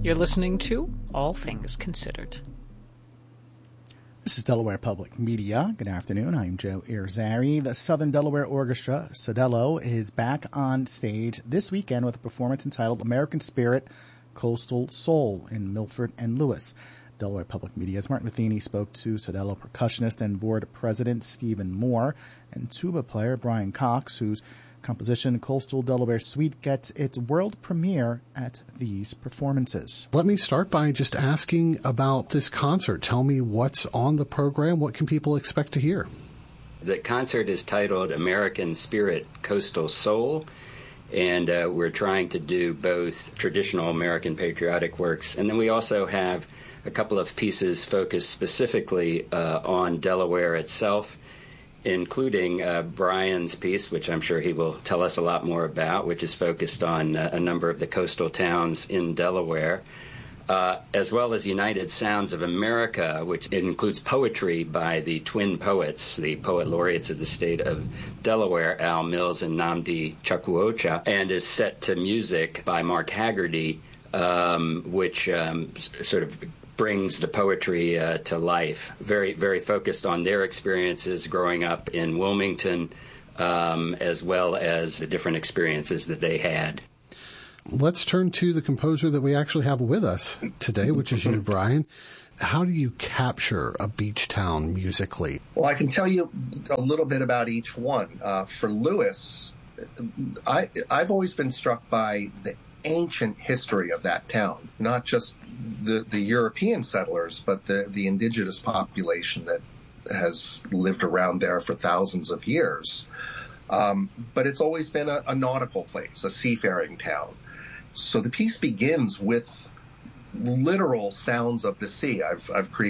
You're listening to All Things Considered. This is Delaware Public Media. Good afternoon. I'm Joe Irizarry. The Southern Delaware Orchestra, Sodelo, is back on stage this weekend with a performance entitled American Spirit, Coastal Soul in Milford and Lewis. Delaware Public Media's Martin Matheny spoke to Sodelo percussionist and board president Stephen Moore and tuba player Brian Cox, whose composition Coastal Delaware Suite gets its world premiere at these performances. Let me start by just asking about this concert. Tell me what's on the program. What can people expect to hear? The concert is titled American Spirit, Coastal Soul, and we're trying to do both traditional American patriotic works, and then we also have a couple of pieces focused specifically on Delaware itself, including Brian's piece, which I'm sure he will tell us a lot more about, which is focused on a number of the coastal towns in Delaware, as well as United Sounds of America, which includes poetry by the twin poets, the poet laureates of the state of Delaware, Al Mills and Nnamdi Chukwuocha, and is set to music by Mark Haggerty, which sort of brings the poetry to life. Very, very focused on their experiences growing up in Wilmington, as well as the different experiences that they had. Let's turn to the composer that we actually have with us today, which is you, Brian. How do you capture a beach town musically? Well, I can tell you a little bit about each one. For Lewis, I've always been struck by the ancient history of that town, not just the European settlers, but the indigenous population that has lived around there for thousands of years. But it's always been a nautical place, a seafaring town. So the piece begins with literal sounds of the sea. I've